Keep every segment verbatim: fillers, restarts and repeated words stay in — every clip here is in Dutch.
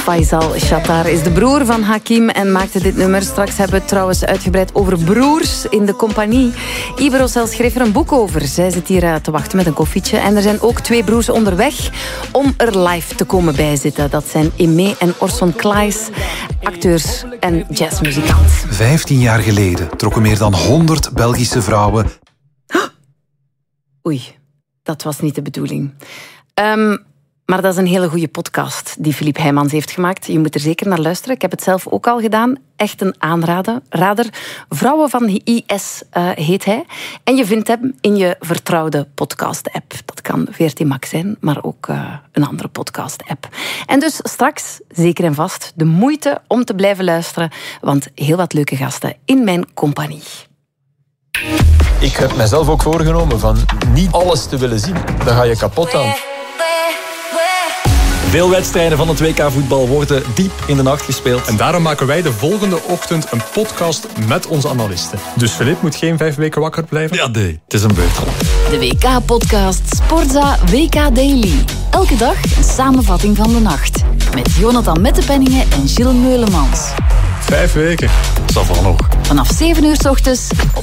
Faisal Shattar is de broer van Hakim en maakte dit nummer. Straks hebben we het trouwens uitgebreid over broers in de compagnie. Ibe Rossel schreef er een boek over. Zij zit hier te wachten met een koffietje. En er zijn ook twee broers onderweg om er live te komen bijzitten. Dat zijn Aimé en Orson Claes, acteurs en jazzmuzikant. Vijftien jaar geleden trokken meer dan honderd Belgische vrouwen... Oei, dat was niet de bedoeling. Um, maar dat is een hele goede podcast die Philippe Heijmans heeft gemaakt. Je moet er zeker naar luisteren. Ik heb het zelf ook al gedaan. Echt een aanrader. Rader. Vrouwen van I S uh, heet hij. En je vindt hem in je vertrouwde podcast-app. Dat kan V R T Max zijn, maar ook uh, een andere podcast-app. En dus straks, zeker en vast, de moeite om te blijven luisteren. Want heel wat leuke gasten in mijn compagnie. Ik heb mezelf ook voorgenomen van niet alles te willen zien. Daar ga je kapot aan. Veel wedstrijden van het W K voetbal worden diep in de nacht gespeeld. En daarom maken wij de volgende ochtend een podcast met onze analisten. Dus Filip moet geen vijf weken wakker blijven? Ja, nee, het is een beurt. De W K-podcast Sporza W K Daily. Elke dag een samenvatting van de nacht. Met Jonathan Mettepenningen en Gilles Meulemans. Vijf weken. Dat zal nog. Vanaf zeven uur 's ochtends op...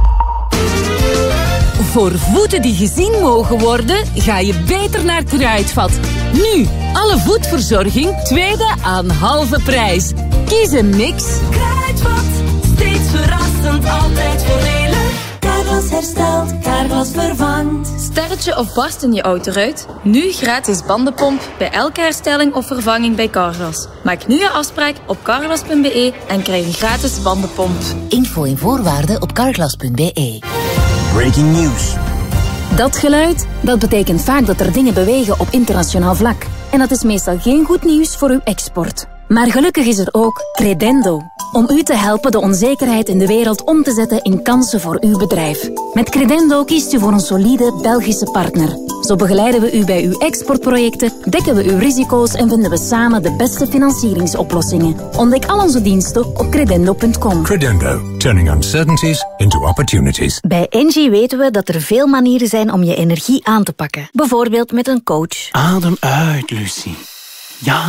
Voor voeten die gezien mogen worden, ga je beter naar Kruidvat. Nu, alle voetverzorging, tweede aan halve prijs. Kies een mix. Kruidvat, steeds verrassend, altijd voordelig. Carglass herstelt, Carglass vervangt. Sterretje of barst in je autoruit? Nu gratis bandenpomp bij elke herstelling of vervanging bij Carglass. Maak nu je afspraak op carglass punt b e en krijg een gratis bandenpomp. Info en voorwaarden op carglass punt b e. Breaking news. Dat geluid, dat betekent vaak dat er dingen bewegen op internationaal vlak. En dat is meestal geen goed nieuws voor uw export. Maar gelukkig is er ook Credendo. Om u te helpen de onzekerheid in de wereld om te zetten in kansen voor uw bedrijf. Met Credendo kiest u voor een solide Belgische partner. Zo begeleiden we u bij uw exportprojecten, dekken we uw risico's en vinden we samen de beste financieringsoplossingen. Ontdek al onze diensten op credendo punt com. Credendo. Turning uncertainties into opportunities. Bij Engie weten we dat er veel manieren zijn om je energie aan te pakken. Bijvoorbeeld met een coach. Adem uit, Lucie. Ja.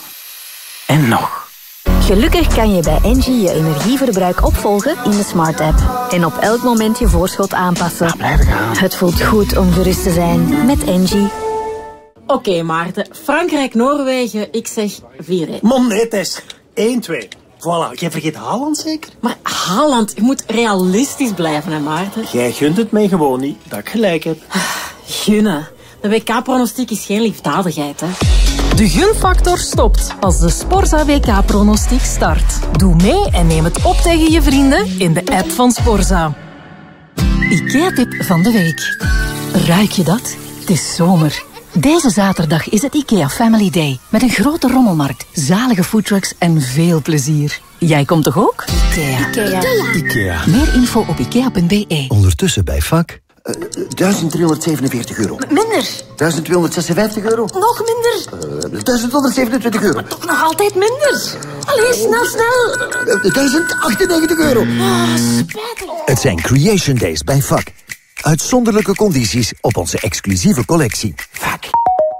En nog. Gelukkig kan je bij Engie je energieverbruik opvolgen in de Smart app. En op elk moment je voorschot aanpassen. Ja, blijven gaan. Het voelt goed om gerust te zijn met Engie. Oké, okay, Maarten. Frankrijk-Noorwegen, ik zeg vier één. Man, nee, Tess. één twee. Voilà, jij vergeet Haaland zeker? Maar Haaland, je moet realistisch blijven, hè, Maarten? Jij gunt het mij gewoon niet, dat ik gelijk heb. Gunnen. De W K-pronostiek is geen liefdadigheid, hè. De gunfactor stopt als de Sporza W K-pronostiek start. Doe mee en neem het op tegen je vrienden in de app van Sporza. IKEA-tip van de week. Ruik je dat? Het is zomer. Deze zaterdag is het IKEA Family Day. Met een grote rommelmarkt, zalige foodtrucks en veel plezier. Jij komt toch ook? IKEA. IKEA. IKEA. Meer info op ikea punt b e. Ondertussen bij V A K. Uh, duizend driehonderdzevenenveertig euro. M- minder. duizend tweehonderdzesenvijftig euro. Nog minder. Uh, duizend honderdzevenentwintig euro. Maar toch nog altijd minder. Allee, snel, snel. Uh, duizend achtennegentig euro. Oh, spijtig. Het zijn Creation Days bij V A K. Uitzonderlijke condities op onze exclusieve collectie. V A K.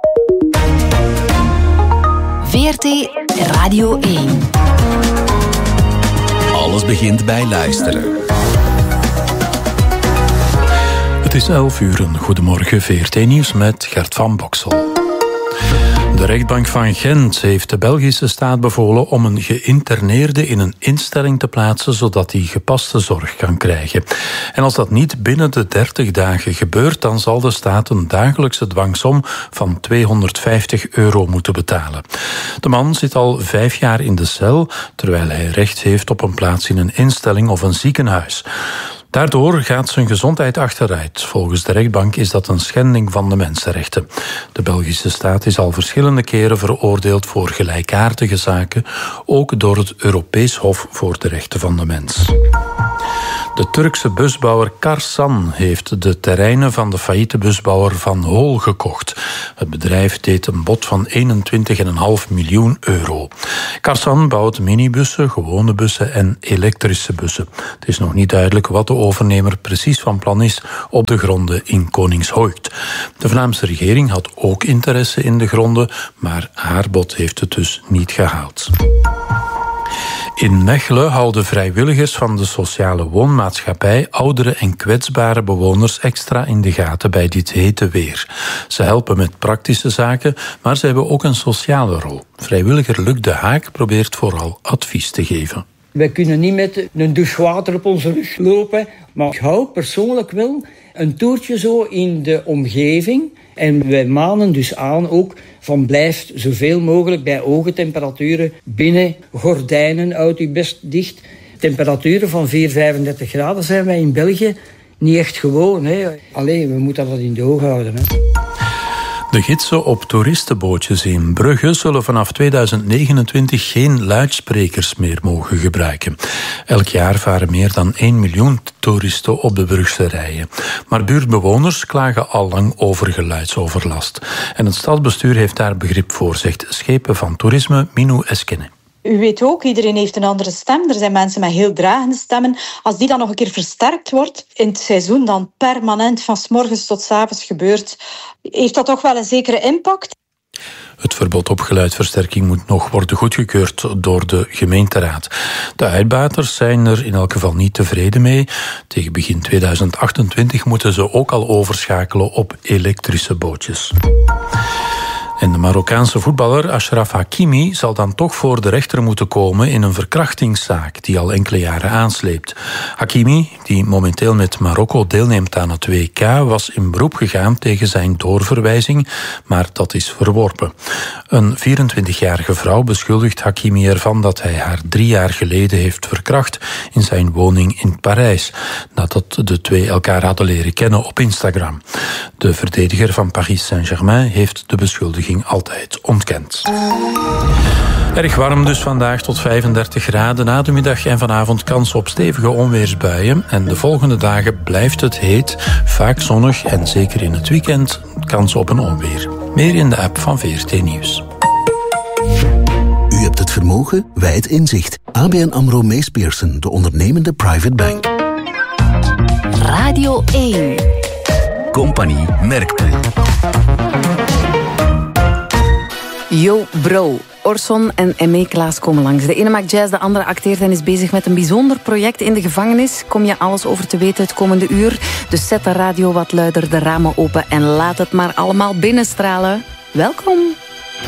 V R T Radio één. Alles begint bij luisteren. Het is elf uur. Een goedemorgen, V R T Nieuws met Gert van Boksel. De rechtbank van Gent heeft de Belgische staat bevolen om een geïnterneerde in een instelling te plaatsen, zodat hij gepaste zorg kan krijgen. En als dat niet binnen de dertig dagen gebeurt, dan zal de staat een dagelijkse dwangsom van tweehonderdvijftig euro moeten betalen. De man zit al vijf jaar in de cel, terwijl hij recht heeft op een plaats in een instelling of een ziekenhuis. Daardoor gaat zijn gezondheid achteruit. Volgens de rechtbank is dat een schending van de mensenrechten. De Belgische staat is al verschillende keren veroordeeld voor gelijkaardige zaken, ook door het Europees Hof voor de Rechten van de Mens. De Turkse busbouwer Karsan heeft de terreinen van de failliete busbouwer Van Hool gekocht. Het bedrijf deed een bod van eenentwintig komma vijf miljoen euro. Karsan bouwt minibussen, gewone bussen en elektrische bussen. Het is nog niet duidelijk wat de overnemer precies van plan is op de gronden in Koningshoekt. De Vlaamse regering had ook interesse in de gronden, maar haar bod heeft het dus niet gehaald. In Mechelen houden vrijwilligers van de sociale woonmaatschappij oudere en kwetsbare bewoners extra in de gaten bij dit hete weer. Ze helpen met praktische zaken, maar ze hebben ook een sociale rol. Vrijwilliger Luc de Haak probeert vooral advies te geven. Wij kunnen niet met een douche water op onze rug lopen, maar ik hou persoonlijk wel een toertje zo in de omgeving. En wij manen dus aan ook van blijft zoveel mogelijk bij hoge temperaturen binnen. Gordijnen, houd u best dicht. Temperaturen van vier, vijfendertig graden zijn wij in België niet echt gewoon. Hè. Allee, we moeten dat in de ogen houden. Hè. De gidsen op toeristenbootjes in Brugge zullen vanaf tweeduizend negenentwintig geen luidsprekers meer mogen gebruiken. Elk jaar varen meer dan één miljoen toeristen op de Brugse rijen. Maar buurtbewoners klagen al lang over geluidsoverlast. En het stadsbestuur heeft daar begrip voor, zegt schepen van toerisme Minou Eskene. U weet ook, iedereen heeft een andere stem. Er zijn mensen met heel dragende stemmen. Als die dan nog een keer versterkt wordt, in het seizoen dan permanent van 's morgens tot 's avonds gebeurt, heeft dat toch wel een zekere impact. Het verbod op geluidversterking moet nog worden goedgekeurd door de gemeenteraad. De uitbaters zijn er in elk geval niet tevreden mee. Tegen begin tweeduizend achtentwintig moeten ze ook al overschakelen op elektrische bootjes. En de Marokkaanse voetballer Achraf Hakimi zal dan toch voor de rechter moeten komen in een verkrachtingszaak die al enkele jaren aansleept. Hakimi, die momenteel met Marokko deelneemt aan het W K, was in beroep gegaan tegen zijn doorverwijzing, maar dat is verworpen. Een vierentwintigjarige vrouw beschuldigt Hakimi ervan dat hij haar drie jaar geleden heeft verkracht in zijn woning in Parijs, nadat de twee elkaar hadden leren kennen op Instagram. De verdediger van Paris Saint-Germain heeft de beschuldiging altijd ontkend. Erg warm dus vandaag, tot vijfendertig graden. Na de middag en vanavond kans op stevige onweersbuien. En de volgende dagen blijft het heet, vaak zonnig en zeker in het weekend kans op een onweer. Meer in de app van V R T Nieuws. U hebt het vermogen, wij het inzicht. A B N AMRO Mees Pierson, de ondernemende private bank. Radio één. Compagnie Merkpel. Yo bro, Orson en M E Klaas komen langs. De ene maakt jazz, de andere acteert en is bezig met een bijzonder project in de gevangenis. Kom je alles over te weten het komende uur. Dus zet de radio wat luider, de ramen open en laat het maar allemaal binnenstralen. Welkom.